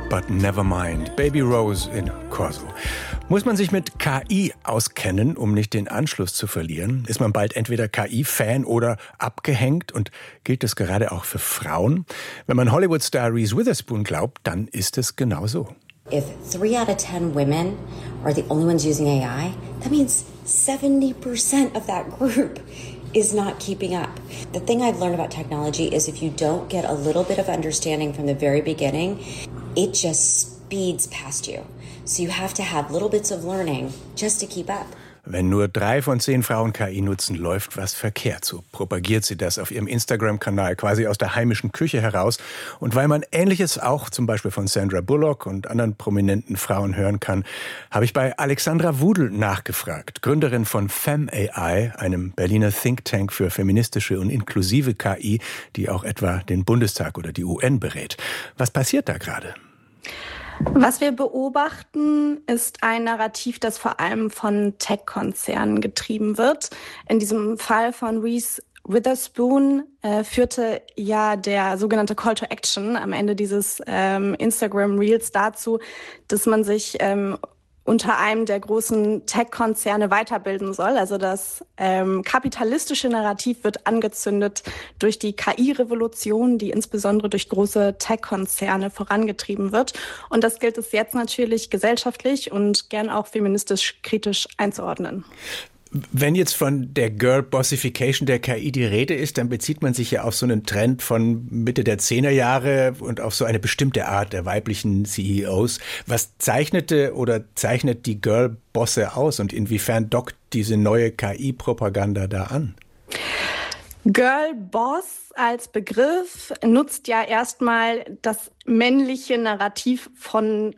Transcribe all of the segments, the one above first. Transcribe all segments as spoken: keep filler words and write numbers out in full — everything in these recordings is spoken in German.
but never mind. Baby Rose in Corso. Muss man sich mit K I auskennen, um nicht den Anschluss zu verlieren? Ist man bald entweder K I-Fan oder abgehängt? Und gilt das gerade auch für Frauen? Wenn man Hollywood-Star Reese Witherspoon glaubt, dann ist es genau so. If three out of ten women are the only ones using A I, that means seventy percent of that group is not keeping up. The thing I've learned about technology is if you don't get a little bit of understanding from the very beginning, it just speeds past you. So you have to have little bits of learning just to keep up. Wenn nur drei von zehn Frauen K I nutzen, läuft was verkehrt. So propagiert sie das auf ihrem Instagram-Kanal quasi aus der heimischen Küche heraus. Und weil man Ähnliches auch zum Beispiel von Sandra Bullock und anderen prominenten Frauen hören kann, habe ich bei Alexandra Wudel nachgefragt, Gründerin von FemAI, einem Berliner Think Tank für feministische und inklusive K I, die auch etwa den Bundestag oder die U N berät. Was passiert da gerade? Was wir beobachten, ist ein Narrativ, das vor allem von Tech-Konzernen getrieben wird. In diesem Fall von Reese Witherspoon äh, führte ja der sogenannte Call to Action am Ende dieses ähm, Instagram-Reels dazu, dass man sich ähm, unter einem der großen Tech-Konzerne weiterbilden soll. Also das ähm, kapitalistische Narrativ wird angezündet durch die K I-Revolution, die insbesondere durch große Tech-Konzerne vorangetrieben wird. Und das gilt es jetzt natürlich gesellschaftlich und gern auch feministisch kritisch einzuordnen. Wenn jetzt von der Girl-Bossification der K I die Rede ist, dann bezieht man sich ja auf so einen Trend von Mitte der Zehnerjahre und auf so eine bestimmte Art der weiblichen C E Os. Was zeichnete oder zeichnet die Girl-Bosse aus und inwiefern dockt diese neue K I-Propaganda da an? Girl-Boss als Begriff nutzt ja erstmal das männliche Narrativ von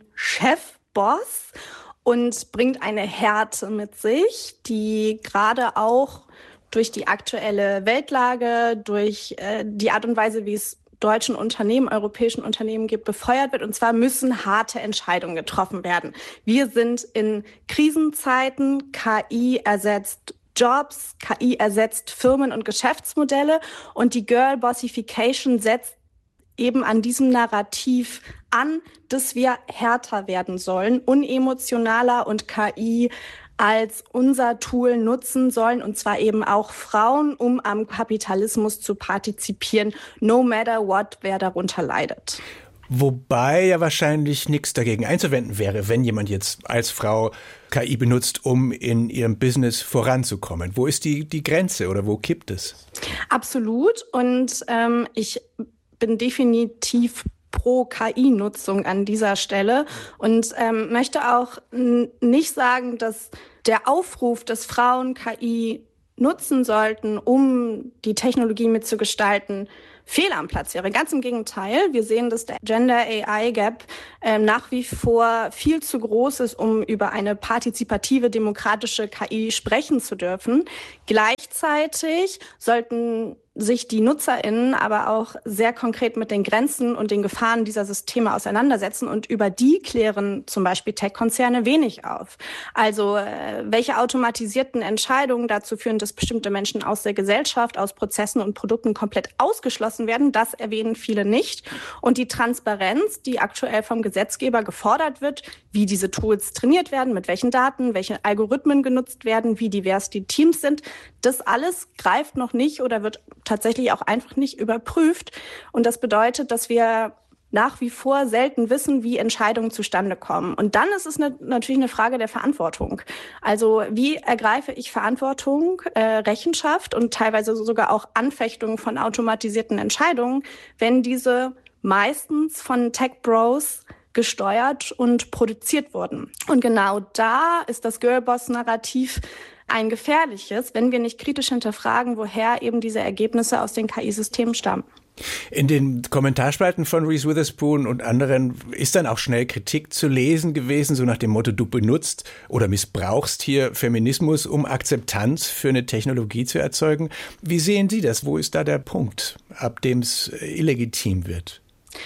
Chef-Boss und bringt eine Härte mit sich, die gerade auch durch die aktuelle Weltlage, durch äh, die Art und Weise, wie es deutschen Unternehmen, europäischen Unternehmen gibt, befeuert wird. Und zwar müssen harte Entscheidungen getroffen werden. Wir sind in Krisenzeiten, K I ersetzt Jobs, K I ersetzt Firmen und Geschäftsmodelle und die Girl-Bossification setzt eben an diesem Narrativ an, dass wir härter werden sollen, unemotionaler und K I als unser Tool nutzen sollen, und zwar eben auch Frauen, um am Kapitalismus zu partizipieren, no matter what, wer darunter leidet. Wobei ja wahrscheinlich nichts dagegen einzuwenden wäre, wenn jemand jetzt als Frau K I benutzt, um in ihrem Business voranzukommen. Wo ist die, die Grenze oder wo kippt es? Absolut. Und ähm, ich bin definitiv pro K I-Nutzung an dieser Stelle und ähm, möchte auch n- nicht sagen, dass der Aufruf, dass Frauen K I nutzen sollten, um die Technologie mitzugestalten, fehl am Platz wäre. Ganz im Gegenteil. Wir sehen, dass der Gender-A I-Gap äh, nach wie vor viel zu groß ist, um über eine partizipative, demokratische K I sprechen zu dürfen. Gleichzeitig sollten sich die NutzerInnen aber auch sehr konkret mit den Grenzen und den Gefahren dieser Systeme auseinandersetzen und über die klären zum Beispiel Tech-Konzerne wenig auf. Also äh, welche automatisierten Entscheidungen dazu führen, dass bestimmte Menschen aus der Gesellschaft, aus Prozessen und Produkten komplett ausgeschlossen werden, das erwähnen viele nicht. Und die Transparenz, die aktuell vom Gesetzgeber gefordert wird, wie diese Tools trainiert werden, mit welchen Daten, welche Algorithmen genutzt werden, wie divers die Teams sind, das alles greift noch nicht oder wird tatsächlich auch einfach nicht überprüft. Und das bedeutet, dass wir nach wie vor selten wissen, wie Entscheidungen zustande kommen. Und dann ist es ne, natürlich eine Frage der Verantwortung. Also wie ergreife ich Verantwortung, äh, Rechenschaft und teilweise sogar auch Anfechtung von automatisierten Entscheidungen, wenn diese meistens von Tech-Bros gesteuert und produziert wurden. Und genau da ist das Girlboss-Narrativ ein gefährliches, wenn wir nicht kritisch hinterfragen, woher eben diese Ergebnisse aus den K I-Systemen stammen. In den Kommentarspalten von Reese Witherspoon und anderen ist dann auch schnell Kritik zu lesen gewesen, so nach dem Motto, du benutzt oder missbrauchst hier Feminismus, um Akzeptanz für eine Technologie zu erzeugen. Wie sehen Sie das? Wo ist da der Punkt, ab dem es illegitim wird?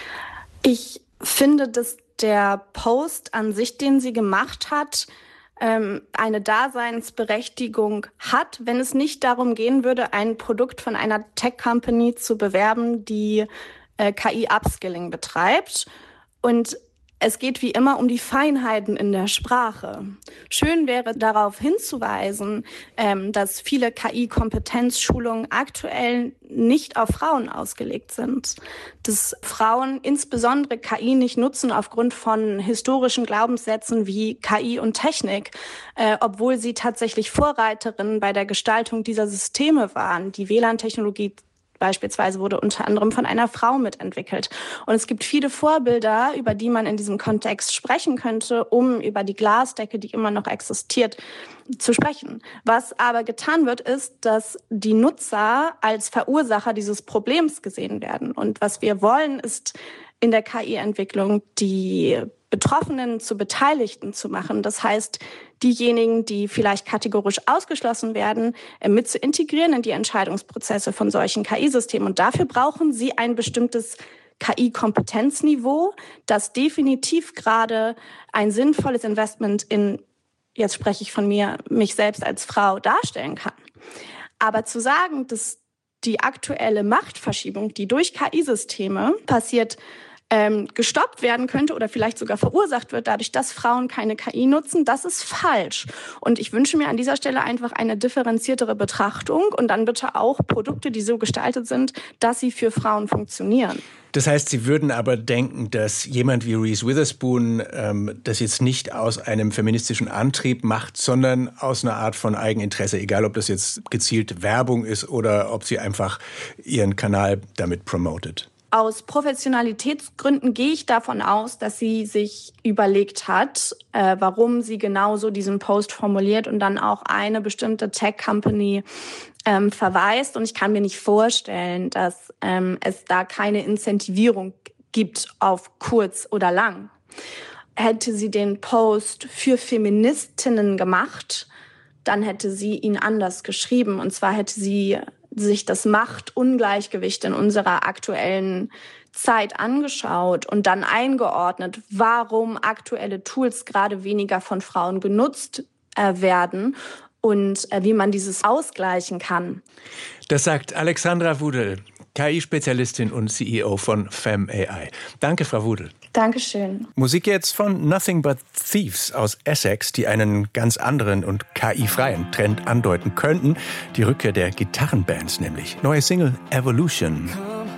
Ich finde, dass der Post an sich, den sie gemacht hat, eine Daseinsberechtigung hat, wenn es nicht darum gehen würde, ein Produkt von einer Tech-Company zu bewerben, die äh, K I-Upskilling betreibt. Und Es geht wie immer um die Feinheiten in der Sprache. Schön wäre darauf hinzuweisen, ähm, dass viele K I-Kompetenzschulungen aktuell nicht auf Frauen ausgelegt sind. Dass Frauen insbesondere K I nicht nutzen aufgrund von historischen Glaubenssätzen wie K I und Technik, äh, obwohl sie tatsächlich Vorreiterinnen bei der Gestaltung dieser Systeme waren. Die W L A N-Technologie beispielsweise wurde unter anderem von einer Frau mitentwickelt. Und es gibt viele Vorbilder, über die man in diesem Kontext sprechen könnte, um über die Glasdecke, die immer noch existiert, zu sprechen. Was aber getan wird, ist, dass die Nutzer als Verursacher dieses Problems gesehen werden. Und was wir wollen, ist in der K I-Entwicklung die Betroffenen zu Beteiligten zu machen. Das heißt, diejenigen, die vielleicht kategorisch ausgeschlossen werden, mit zu integrieren in die Entscheidungsprozesse von solchen K I-Systemen. Und dafür brauchen sie ein bestimmtes K I-Kompetenzniveau, das definitiv gerade ein sinnvolles Investment in, jetzt spreche ich von mir, mich selbst als Frau darstellen kann. Aber zu sagen, dass die aktuelle Machtverschiebung, die durch K I-Systeme passiert, ähm, gestoppt werden könnte oder vielleicht sogar verursacht wird, dadurch, dass Frauen keine K I nutzen, das ist falsch. Und ich wünsche mir an dieser Stelle einfach eine differenziertere Betrachtung und dann bitte auch Produkte, die so gestaltet sind, dass sie für Frauen funktionieren. Das heißt, Sie würden aber denken, dass jemand wie Reese Witherspoon ähm, das jetzt nicht aus einem feministischen Antrieb macht, sondern aus einer Art von Eigeninteresse, egal ob das jetzt gezielt Werbung ist oder ob sie einfach ihren Kanal damit promotet. Aus Professionalitätsgründen gehe ich davon aus, dass sie sich überlegt hat, äh, warum sie genauso diesen Post formuliert und dann auch eine bestimmte Tech-Company ähm, verweist. Und ich kann mir nicht vorstellen, dass ähm, es da keine Incentivierung gibt auf kurz oder lang. Hätte sie den Post für Feministinnen gemacht, dann hätte sie ihn anders geschrieben. Und zwar hätte sie sich das Machtungleichgewicht in unserer aktuellen Zeit angeschaut und dann eingeordnet, warum aktuelle Tools gerade weniger von Frauen genutzt äh, werden und äh, wie man dieses ausgleichen kann. Das sagt Alexandra Wudel, K I-Spezialistin und C E O von Femme A I. Danke, Frau Wudel. Dankeschön. Musik jetzt von Nothing But Thieves aus Essex, die einen ganz anderen und K I-freien Trend andeuten könnten. Die Rückkehr der Gitarrenbands nämlich. Neue Single Evolution.